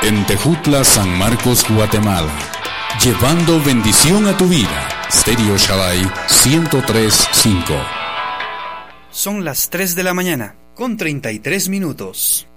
En Tejutla, San Marcos, Guatemala. Llevando bendición a tu vida. Stereo Shaddai 103.5. Son las 3 de la mañana, con 33 minutos.